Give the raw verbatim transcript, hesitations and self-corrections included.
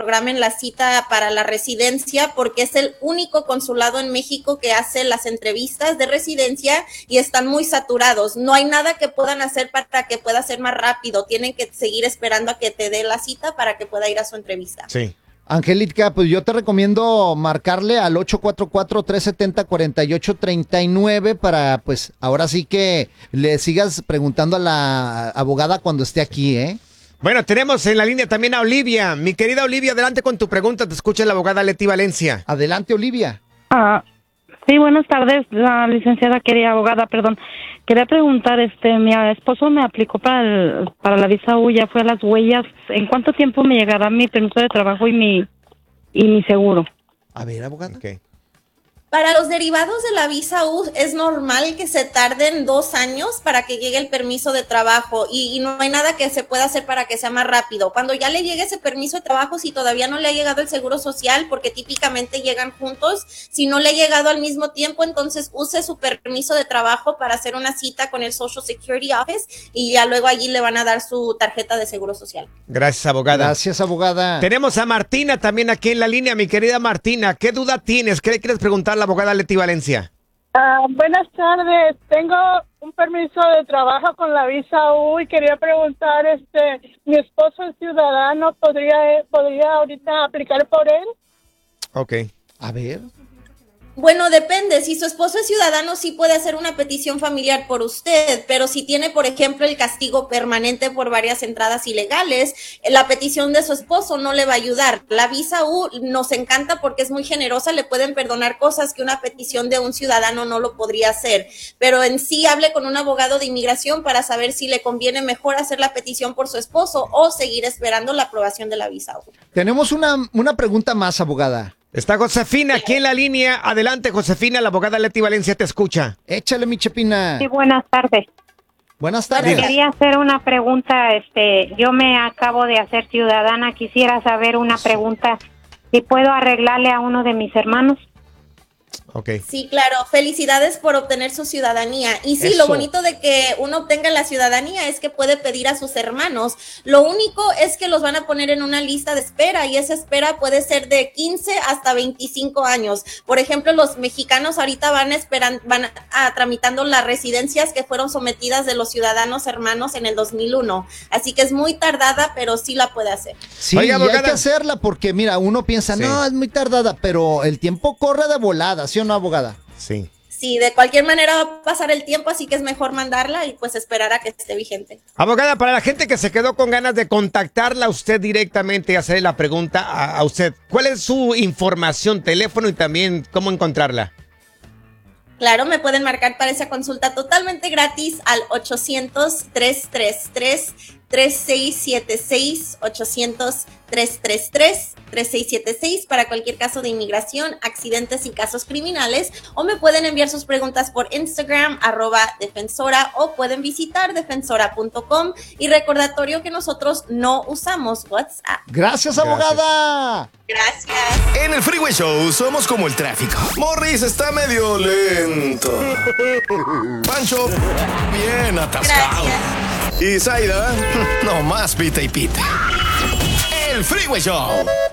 programen la cita para la residencia, porque es el único consulado en México que hace las entrevistas de residencia y están muy saturados. No hay nada que puedan hacer para que pueda ser más rápido. Tienen que seguir esperando a que te dé la cita para que pueda ir a su entrevista. Sí. Angélica, pues yo te recomiendo marcarle al ocho cuatro cuatro, tres siete cero, cuatro ocho tres nueve para, pues, ahora sí que le sigas preguntando a la abogada cuando esté aquí, ¿eh? Bueno, tenemos en la línea también a Olivia. Mi querida Olivia, adelante con tu pregunta. Te escucha la abogada Leti Valencia. Adelante, Olivia. Ah, sí, buenas tardes, la licenciada, querida abogada, perdón. Quería preguntar, este, mi esposo me aplicó para el, para la visa U, ya fue a las huellas. ¿En cuánto tiempo me llegará mi permiso de trabajo y mi y mi seguro? A ver, abogada. Okay. Para los derivados de la visa U es normal que se tarden dos años para que llegue el permiso de trabajo y, y no hay nada que se pueda hacer para que sea más rápido. Cuando ya le llegue ese permiso de trabajo, si todavía no le ha llegado el seguro social, porque típicamente llegan juntos, si no le ha llegado al mismo tiempo, entonces use su permiso de trabajo para hacer una cita con el Social Security Office y ya luego allí le van a dar su tarjeta de seguro social. Gracias, abogada. Gracias, abogada. Tenemos a Martina también aquí en la línea. Mi querida Martina, ¿qué duda tienes? ¿Qué le quieres preguntar a la abogada Leti Valencia? Uh, buenas tardes. Tengo un permiso de trabajo con la visa U y quería preguntar, este, mi esposo es ciudadano, ¿podría, podría ahorita aplicar por él? Ok. A ver. Bueno, depende. Si su esposo es ciudadano, sí puede hacer una petición familiar por usted, pero si tiene, por ejemplo, el castigo permanente por varias entradas ilegales, la petición de su esposo no le va a ayudar. La visa U nos encanta porque es muy generosa, le pueden perdonar cosas que una petición de un ciudadano no lo podría hacer, pero en sí hable con un abogado de inmigración para saber si le conviene mejor hacer la petición por su esposo o seguir esperando la aprobación de la visa U. Tenemos una, una pregunta más, abogada. Está Josefina aquí en la línea. Adelante, Josefina, la abogada Leti Valencia te escucha. Échale, mi Chepina. Sí, buenas tardes. Buenas tardes. Quería hacer una pregunta, este, yo me acabo de hacer ciudadana, quisiera saber una pregunta, si puedo arreglarle a uno de mis hermanos. Okay. Sí, claro. Felicidades por obtener su ciudadanía. Y sí, Eso. Lo bonito de que uno obtenga la ciudadanía es que puede pedir a sus hermanos. Lo único es que los van a poner en una lista de espera y esa espera puede ser de quince hasta veinticinco años. Por ejemplo, los mexicanos ahorita van esperando, van a, a, tramitando las residencias que fueron sometidas de los ciudadanos hermanos en el dos mil uno. Así que es muy tardada, pero sí la puede hacer. Sí, Oiga, y hay abogada. que hacerla porque, mira, uno piensa, Sí. no, es muy tardada, pero el tiempo corre de volada, ¿sí o no, abogada? Sí. Sí, de cualquier manera va a pasar el tiempo, así que es mejor mandarla y pues esperar a que esté vigente. Abogada, para la gente que se quedó con ganas de contactarla a usted directamente y hacerle la pregunta a, a usted, ¿cuál es su información, teléfono y también cómo encontrarla? Claro, me pueden marcar para esa consulta totalmente gratis al ochocientos, tres tres tres, tres seis siete seis, ochocientos, tres tres tres, tres seis siete seis para cualquier caso de inmigración, accidentes y casos criminales, o me pueden enviar sus preguntas por Instagram, arroba defensora, o pueden visitar defensora punto com y recordatorio que nosotros no usamos WhatsApp. Gracias, Gracias. abogada. Gracias. En el Freeway Show somos como el tráfico. Morris está medio lento. Pancho, bien atascado. Gracias. Y Zaida, no más pita y pita. El Freeway Show.